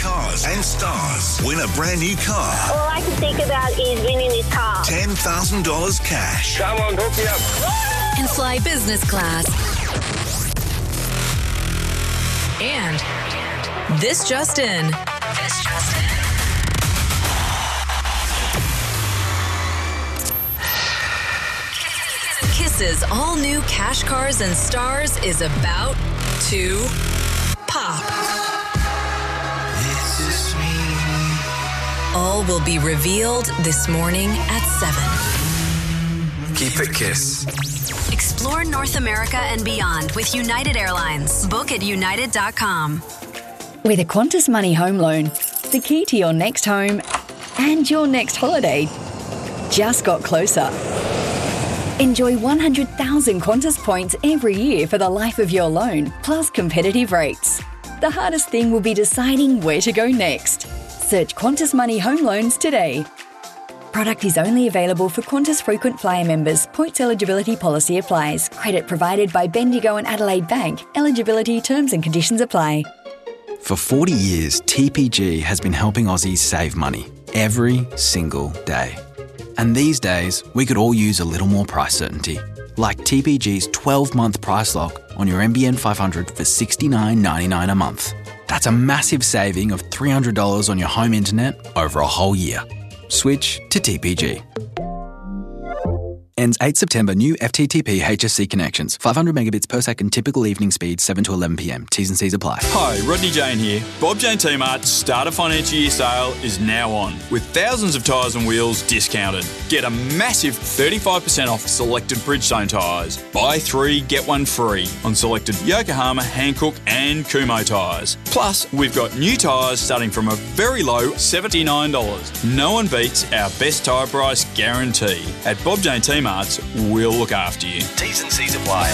Cars and Stars. Win a brand new car. All I can think about is winning this car. $10,000 cash. Come on, hook me up. And fly business class. And this just in. Kiss's all-new Cash Cars and Stars is about to pop. All will be revealed this morning at 7. Keep it Kiss. Explore North America and beyond with United Airlines. Book at united.com. With a Qantas Money home loan, the key to your next home and your next holiday just got closer. Enjoy 100,000 Qantas points every year for the life of your loan, plus competitive rates. The hardest thing will be deciding where to go next. Search Qantas Money home loans today. Product is only available for Qantas frequent flyer members. Points eligibility policy applies. Credit provided by Bendigo and Adelaide Bank. Eligibility terms and conditions apply. For 40 years, TPG has been helping Aussies save money every single day. And these days, we could all use a little more price certainty. Like TPG's 12-month price lock on your NBN 500 for $69.99 a month. That's a massive saving of $300 on your home internet over a whole year. Switch to TPG. Ends 8 September. New FTTP HSC connections. 500 megabits per second. Typical evening speed 7 to 11 p.m. T's and C's apply. Hi, Rodney Jane here. Bob Jane T-Mart's Starter Financial Year sale is now on, with thousands of tyres and wheels discounted. Get a massive 35% off selected Bridgestone tyres. Buy 3, get 1 free on selected Yokohama, Hankook and Kumho tyres. Plus, we've got new tyres starting from a very low $79. No one beats our best tyre price guarantee. At Bob Jane T-Mart's, we'll look after you. T's and C's apply.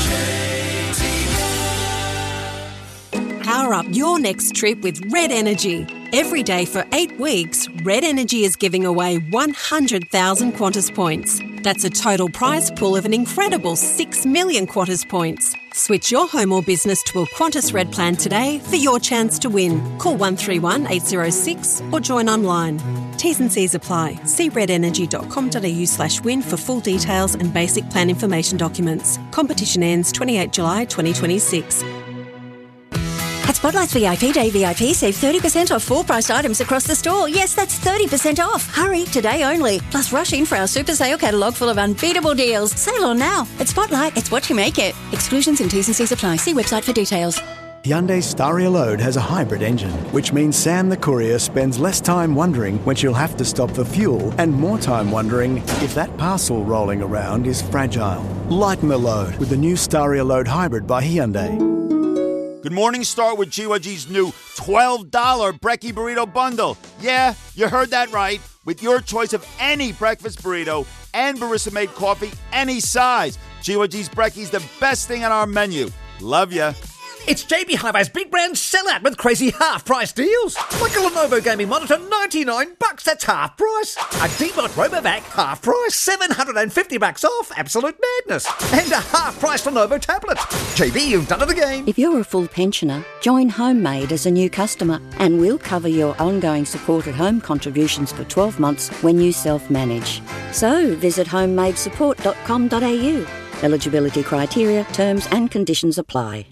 Power up your next trip with Red Energy. Every day for 8 weeks, Red Energy is giving away 100,000 Qantas points. That's a total prize pool of an incredible 6 million Qantas points. Switch your home or business to a Qantas Red plan today for your chance to win. Call 131 806 or join online. T's and C's apply. See redenergy.com.au/win for full details and basic plan information documents. Competition ends 28 July 2026. At Spotlight's VIP Day VIP, save 30% off full-priced items across the store. Yes, that's 30% off. Hurry, today only. Plus, rush in for our super sale catalogue full of unbeatable deals. Sale on now. At Spotlight, it's what you make it. Exclusions and T's and C's apply. See website for details. Hyundai Staria Load has a hybrid engine, which means Sam the courier spends less time wondering when she'll have to stop for fuel and more time wondering if that parcel rolling around is fragile. Lighten the load with the new Staria Load Hybrid by Hyundai. Good morning, start with GYG's new $12 Brekkie Burrito Bundle. Yeah, you heard that right. With your choice of any breakfast burrito and barista-made coffee, any size. GYG's Brekkie's the best thing on our menu. Love ya. It's JB Hi-Fi's big brand sellout with crazy half-price deals. Like a Lenovo gaming monitor, $99. That's half price. A Debot RoboVac, half price, $750 off. Absolute madness. And a half-price Lenovo tablet. JB, you've done it again. If you're a full pensioner, join Homemade as a new customer and we'll cover your ongoing supported home contributions for 12 months when you self-manage. So visit homemadesupport.com.au. Eligibility criteria, terms and conditions apply.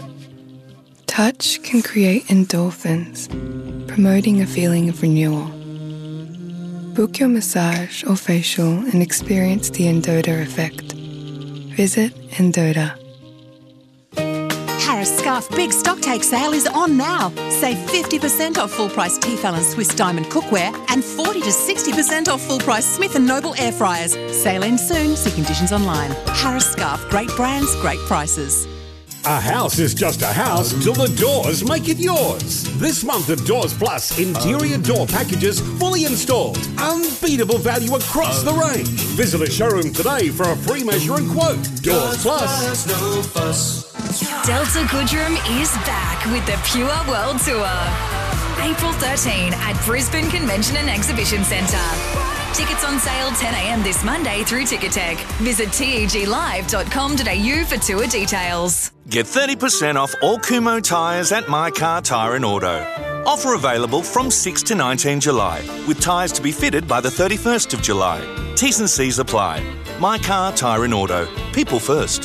Touch can create endorphins, promoting a feeling of renewal. Book your massage or facial and experience the Endota effect. Visit Endota. Harris Scarf Big Stocktake Sale is on now. Save 50% off full-price Tefal and Swiss Diamond cookware and 40 to 60% off full-price Smith & Noble air fryers. Sale ends soon. See conditions online. Harris Scarf. Great brands, great prices. A house is just a house till the doors make it yours. This month at Doors Plus, interior door packages fully installed. Unbeatable value across the range. Visit a showroom today for a free measure and quote. Doors Plus. No fuss. Delta Goodrem is back with the Pure World Tour. April 13 at Brisbane Convention and Exhibition Centre. Tickets on sale 10 a.m. this Monday through Ticketek. Visit teglive.com.au for tour details. Get 30% off all Kumho tyres at My Car Tyre and Auto. Offer available from 6 to 19 July, with tyres to be fitted by the 31st of July. T's and C's apply. My Car, Tyre and Auto. People first.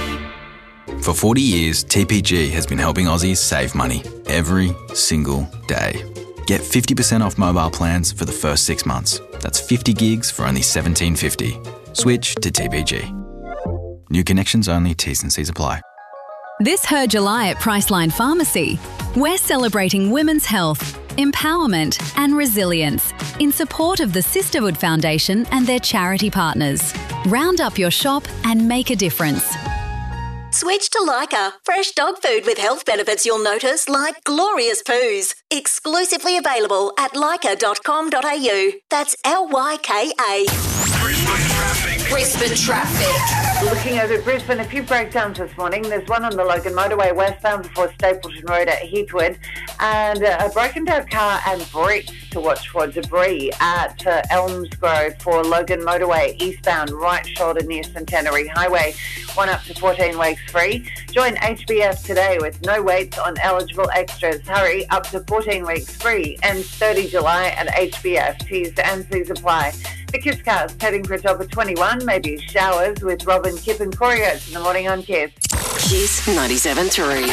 For 40 years, TPG has been helping Aussies save money every single day. Get 50% off mobile plans for the first 6 months. That's 50 gigs for only $17.50. Switch to TPG. New connections only, T's and C's apply. This Her July at Priceline Pharmacy, we're celebrating women's health, empowerment and resilience in support of the Sisterhood Foundation and their charity partners. Round up your shop and make a difference. Switch to Lyca. Fresh dog food with health benefits you'll notice, like glorious poos. Exclusively available at lyca.com.au. That's Lyka. Brisbane traffic. Looking over Brisbane, a few breakdowns this morning. There's one on the Logan Motorway westbound before Stapleton Road at Heathwood, and a broken down car and bricks to watch for. Debris at Elms Grove for Logan Motorway eastbound, right shoulder near Centenary Highway. One up to 14 weeks free. Join HBF today with no waits on eligible extras. Hurry, up to 14 weeks free. Ends 30 July at HBF. T's and C's apply. The Kiss Cast heading for a top of 21, maybe showers with Robin, Kip and Corey Oates in the morning on Kiss. Kiss 97.3.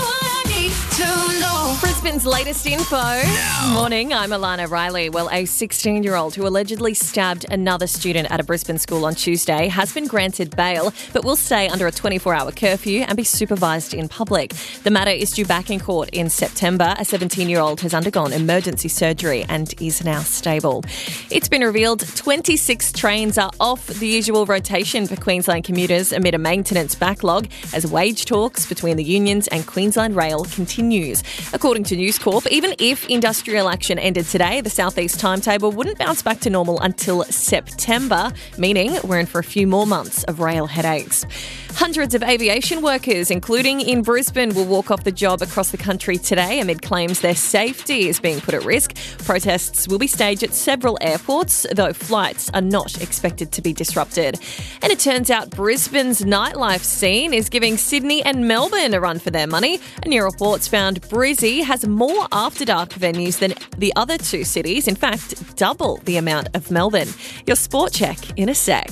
Brisbane's latest info. Morning, I'm Alana Riley. Well, a 16-year-old who allegedly stabbed another student at a Brisbane school on Tuesday has been granted bail, but will stay under a 24-hour curfew and be supervised in public. The matter is due back in court in September. A 17-year-old has undergone emergency surgery and is now stable. It's been revealed 26 trains are off the usual rotation for Queensland commuters amid a maintenance backlog as wage talks between the unions and Queensland Rail continues. According to News Corp, even if industrial action ended today, the Southeast timetable wouldn't bounce back to normal until September, meaning we're in for a few more months of rail headaches. Hundreds of aviation workers, including in Brisbane, will walk off the job across the country today amid claims their safety is being put at risk. Protests will be staged at several airports, though flights are not expected to be disrupted. And it turns out Brisbane's nightlife scene is giving Sydney and Melbourne a run for their money. A new report's found Brizzy has more after-dark venues than the other two cities. In fact, double the amount of Melbourne. Your sport check in a sec.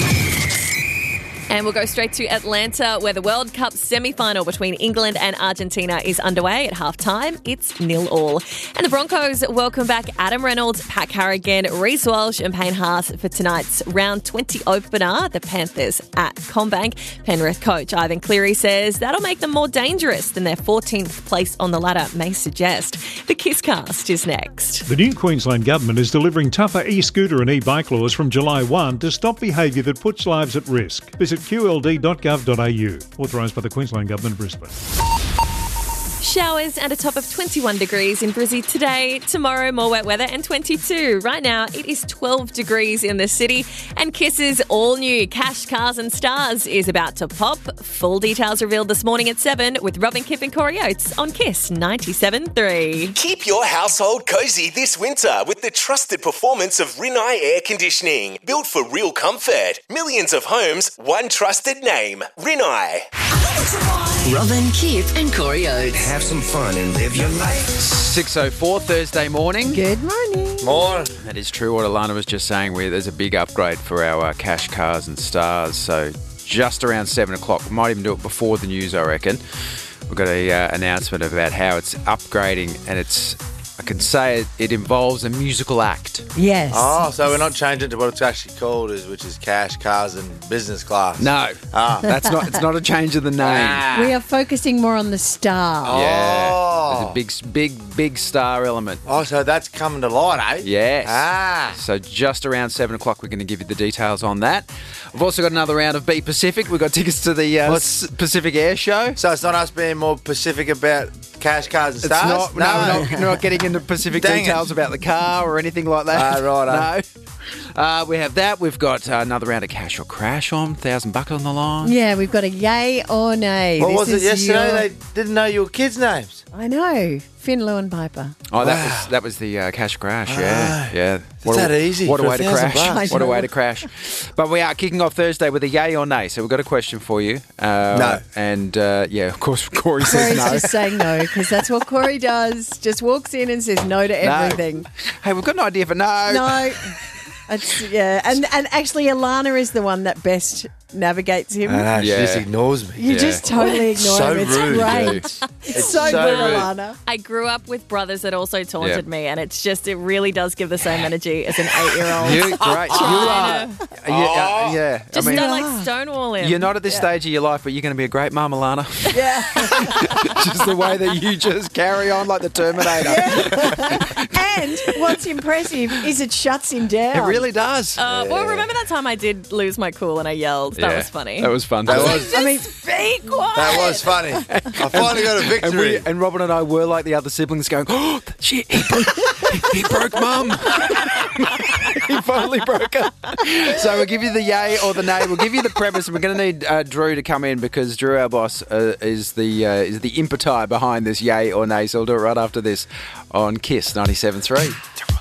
And we'll go straight to Atlanta, where the World Cup semi-final between England and Argentina is underway. At half-time, it's 0-0. And the Broncos welcome back Adam Reynolds, Pat Carrigan, Reece Walsh and Payne Haas for tonight's round 20 opener, the Panthers at CommBank. Penrith coach Ivan Cleary says that'll make them more dangerous than their 14th place on the ladder may suggest. The Kisscast is next. The new Queensland Government is delivering tougher e-scooter and e-bike laws from July 1 to stop behaviour that puts lives at risk. Visit qld.gov.au. Authorised by the Queensland Government, Brisbane. Showers and a top of 21 degrees in Brizzy today. Tomorrow, more wet weather and 22. Right now, it is 12 degrees in the city. And Kiss's all-new Cash, Cars and Stars is about to pop. Full details revealed this morning at 7 with Robin, Kip and Corey Oates on Kiss 97.3. Keep your household cosy this winter with the trusted performance of Rinnai Air Conditioning. Built for real comfort. Millions of homes, one trusted name. Rinnai. Robin, Kip and Corey Oates. Have some fun and live your life. 6:04 Thursday morning. Good morning. More. That is true what Alana was just saying. There's a big upgrade for our Cash, Cars and Stars. So just around 7 o'clock. We might even do it before the news, I reckon. We've got an announcement about how it's upgrading, and I can say it involves a musical act. Yes. Oh, so we're not changing to what it's actually called, which is Cash, Cars and Business Class. No. It's not a change of the name. We are focusing more on the star. Yeah. There's a big star element. Oh, so that's coming to light, eh? Yes. So just around 7 o'clock, we're going to give you the details on that. We've also got another round of Be Pacific. We've got tickets to the Pacific Air Show. So it's not us being more Pacific about Cash, Cars and Stars? We're not getting into Pacific details about the car or anything like that. Right. No. We have that. We've got another round of Cash or Crash on, $1,000 on the line. Yeah, we've got a yay or nay. What This was it is yesterday? They didn't know your kids' names. I know. Finn, Lou and Piper. Oh, that was the Cash or Crash, yeah. It's that easy What a for way to $1,000 crash. bucks. What a way to crash. But we are kicking off Thursday with a yay or nay. So we've got a question for you. No. And, of course, Corey says Corey's no. just saying no because that's what Corey does. Just walks in and says no to everything. Hey, we've got an idea for no. No. And actually, Alana is the one that best navigates him. She just ignores me. You just totally ignore So him. It's rude, great. It's so so good, rude. Alana. I grew up with brothers that also taunted Yeah. me, and it's just, it really does give the same energy as an 8-year-old. You're great. You are. Yeah. Just don't like stonewall him. You're not at this stage of your life, but you're going to be a great mum, Alana. Yeah. Just the way that you just carry on like the Terminator. And what's impressive is it shuts him down. It really does. Well, remember that time I did lose my cool and I yelled? That was funny. That was fun. That was. I mean, Be quiet. That was funny. I finally got a victory. And Robin and I were like the other siblings going, oh, shit, he broke mum. He finally broke her. So we'll give you the yay or the nay. We'll give you the premise. And we're going to need Drew to come in because Drew, our boss, is the impetus behind this yay or nay. So we'll do it right after this on KISS 97.3.